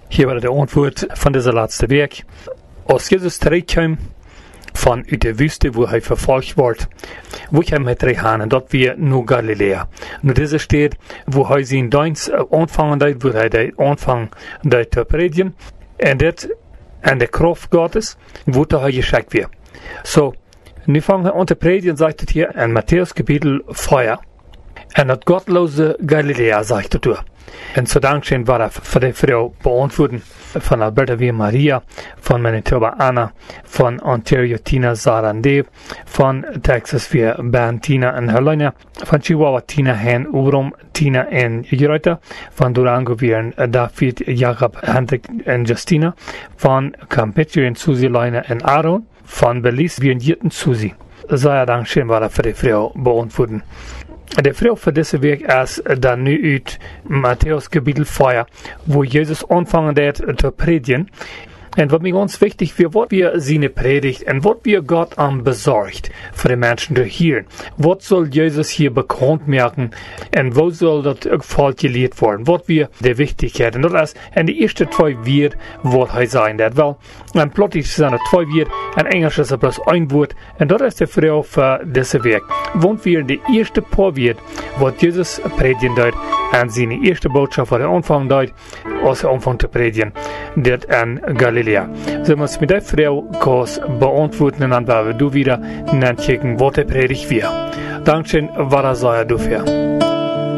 Hier war der Antwort von dieser letzten Weg. Als Jesus zurückkam von der Wüste, wo er verfolgt wurde, wo er mit drei Hanen, dort wie nur Galiläa. Nur diese steht, wo er seinen Dienst anfangen hat, wo er anfangen hat zu predigen, und das an der Kraft Gottes, wo er geschickt wird. So, nu fangen wir an zu predigen, sagt es hier in Matthäus Kapitel 4. Und das gottlose Galiläa, sagt er. Und so Dankeschön war er für die Frau beantworten von Alberta wie Maria, von Manitoba Anna, von Ontario Tina Sarande, von Texas wie Ben Tina und Helena, von Chihuahua Tina Hen Urum, Tina und Gereuter, von Durango wie David, Jakob, Hendrik und Justina, von Campeche und Susi Leine und Aaron, von Belize wie Jitten Susi. Sehr Dankeschön war er für die Frau beantworten. De Frau für diese Weg ist dann nu uit Matthäus Kapitel 4, wo Jesus anfangen hat zu predigen. Und was mir ganz wichtig wird, was wir seine Predigt und was wir Gott besorgt für die Menschen zu hören. Was soll Jesus hier bekannt machen und wo soll das auch gelehrt werden? Was wir die Wichtigkeit. Und das ist in die ersten 2 Wörter, was er sagen wird. Weil plötzlich sind es 2 Wörter, in Englisch ist es bloß ein Wort. Und das ist die Frau für diese Weg. Wenn wir in die ersten paar Wörter, was Jesus predigen wird, und seine erste Botschaft, was er anfangen wird, als er anfangen zu predigen, das in Galiläa. So muss mit der Frau kurz beantworten und dann werden wir wieder nachkicken, was er predigt wird. Dankeschön, was er sagt dafür.